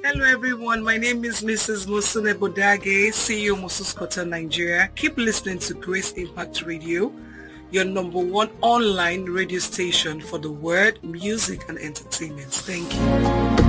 Hello everyone, my name is Mrs. Musune Bodage, CEO Musus Cotton Nigeria. Keep listening to Grace Impact Radio, your number one online radio station for the word, music and entertainment. Thank you.